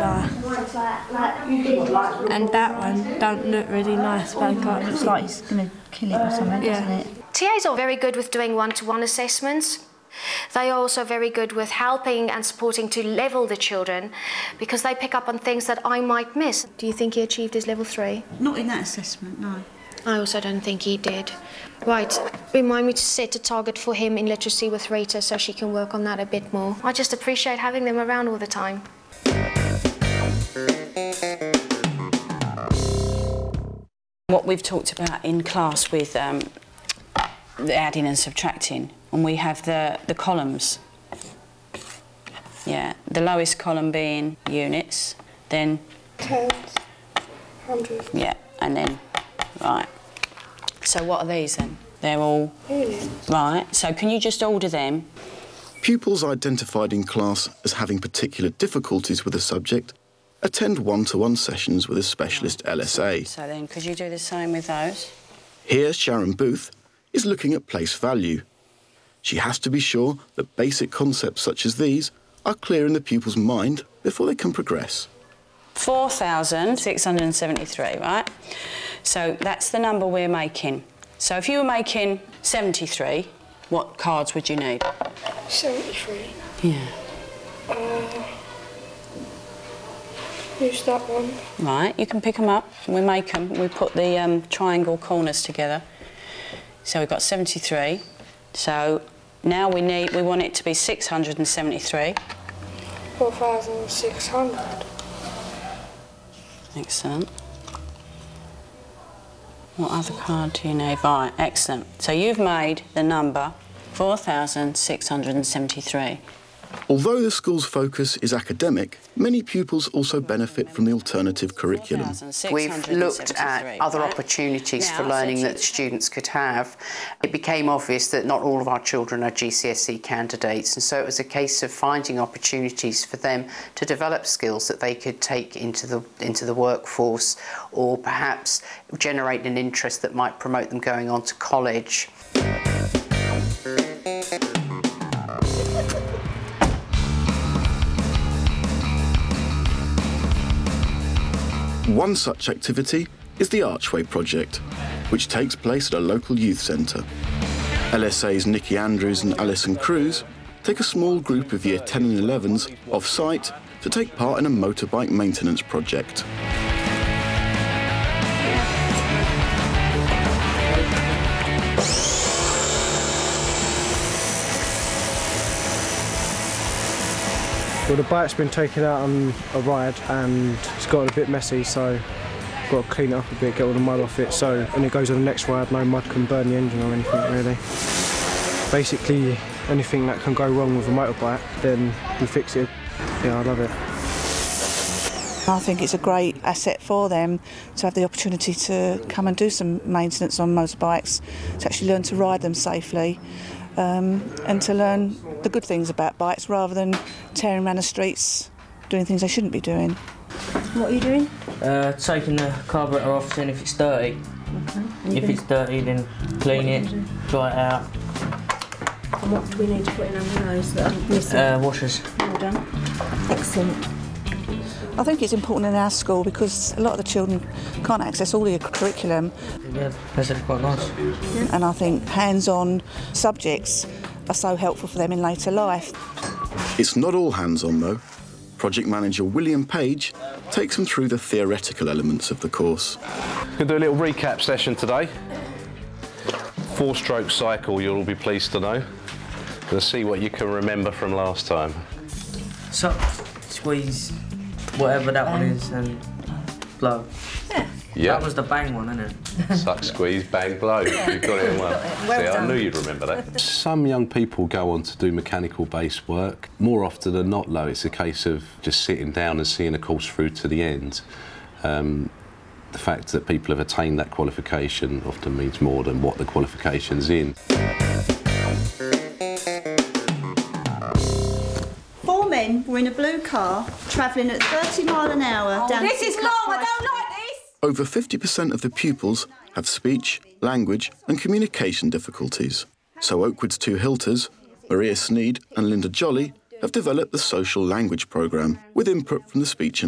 butterfly. And that one don't look really nice back up. Looks like it's going to kill it or something, doesn't it? TAs are very good with doing one-to-one assessments. They are also very good with helping and supporting to level the children because they pick up on things that I might miss. Do you think he achieved his level 3? Not in that assessment, no. I also don't think he did. Right, remind me to set a target for him in literacy with Rita so she can work on that a bit more. I just appreciate having them around all the time. What we've talked about in class with the adding and subtracting, and we have the columns. Yeah, the lowest column being units, then... Tens, hundreds. Yeah, and then, right. So what are these then? They're all... Units. Right, so can you just order them? Pupils identified in class as having particular difficulties with a subject attend one-to-one sessions with a specialist LSA. So then, could you do the same with those? Here, Sharon Booth is looking at place value. She has to be sure that basic concepts such as these are clear in the pupil's mind before they can progress. 4,673, right? So that's the number we're making. So if you were making 73, what cards would you need? 73. Yeah. Use that one. Right, you can pick them up. We make them. We put the triangle corners together. So we've got 73. So now we want it to be 673. 4,600. Excellent. What other card do you need? Right, excellent. So you've made the number 4,673. Although the school's focus is academic, many pupils also benefit from the alternative curriculum. We've looked at other opportunities for learning that students could have. It became obvious that not all of our children are GCSE candidates, and so it was a case of finding opportunities for them to develop skills that they could take into the workforce, or perhaps generate an interest that might promote them going on to college. One such activity is the Archway Project, which takes place at a local youth centre. LSA's Nikki Andrews and Alison Cruz take a small group of Year 10 and 11s off-site to take part in a motorbike maintenance project. Well, the bike's been taken out on a ride and it's got a bit messy, so got to clean it up a bit, get all the mud off it, so when it goes on the next ride, no mud can burn the engine or anything really. Basically, anything that can go wrong with a motorbike, then we fix it. Yeah, I love it. I think it's a great asset for them to have the opportunity to come and do some maintenance on motorbikes, to actually learn to ride them safely. And to learn the good things about bikes rather than tearing around the streets doing things they shouldn't be doing. What are you doing? Taking the carburetor off, seeing if it's dirty. Okay. If it's dirty, then clean it, dry it out. And what do we need to put in under those that are missing? Washers. Well done. Excellent. I think it's important in our school because a lot of the children can't access all the curriculum. Yeah, that's quite nice. Yeah. And I think hands-on subjects are so helpful for them in later life. It's not all hands-on though. Project manager William Page takes them through the theoretical elements of the course. We're going to do a little recap session today. 4-stroke cycle, you'll all be pleased to know. Going to see what you can remember from last time. Suck, squeeze, whatever that one is, and blow. Yeah. Yep. That was the bang one, isn't it? Suck, squeeze, bang, blow. You've got it in one. See, I knew you'd remember that. Some young people go on to do mechanical-based work. More often than not, though, it's a case of just sitting down and seeing a course through to the end. The fact that people have attained that qualification often means more than what the qualification's in. 4 men were in a blue car, travelling at 30 miles an hour down... This is long, I don't like this! Over 50% of the pupils have speech, language and communication difficulties. So Oakwood's 2 Hilters, Maria Sneed and Linda Jolly, have developed the Social Language Programme with input from the speech and